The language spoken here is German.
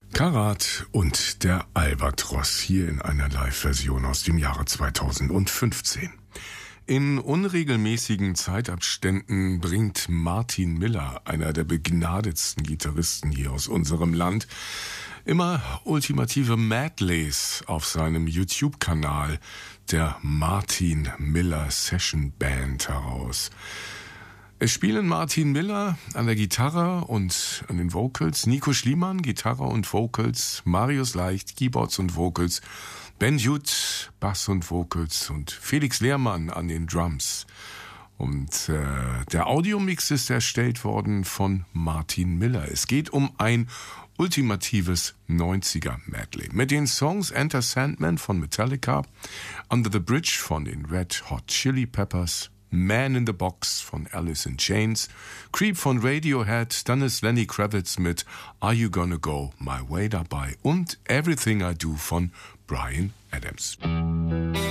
Karat und der Albatros hier in einer Live-Version aus dem Jahre 2015. In unregelmäßigen Zeitabständen bringt Martin Miller, einer der begnadetsten Gitarristen hier aus unserem Land, immer ultimative Medleys auf seinem YouTube-Kanal der Martin Miller Session Band heraus. Es spielen Martin Miller an der Gitarre und an den Vocals, Nico Schliemann, Gitarre und Vocals, Marius Leicht, Keyboards und Vocals, Ben Jud, Bass und Vocals und Felix Lehrmann an den Drums. Und der Audiomix ist erstellt worden von Martin Miller. Es geht um ein ultimatives 90er-Medley mit den Songs Enter Sandman von Metallica, Under the Bridge von den Red Hot Chili Peppers, Man in the Box von Alice in Chains, Creep von Radiohead, dann ist Lenny Kravitz mit Are You Gonna Go My Way dabei und Everything I Do von Bryan Adams.